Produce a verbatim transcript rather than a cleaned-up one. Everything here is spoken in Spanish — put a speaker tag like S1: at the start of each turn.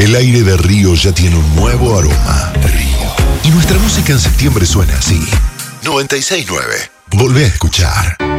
S1: El aire de Río ya tiene un nuevo aroma. Río. Y nuestra música en septiembre suena así. noventa y seis punto nueve. Volvé a escuchar.